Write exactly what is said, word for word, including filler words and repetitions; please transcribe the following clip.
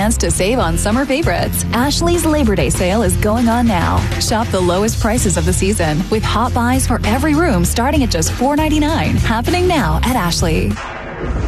chance to save on summer favorites. Ashley's Labor Day sale is going on now. Shop the lowest prices of the season with hot buys for every room starting at just four ninety-nine. Happening now at Ashley.